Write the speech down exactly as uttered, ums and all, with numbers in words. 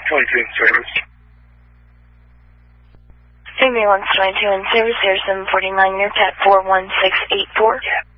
twenty-two in service. Ambulance twenty-two in service, zero seven four nine, near Pat four one six eight four. Yeah.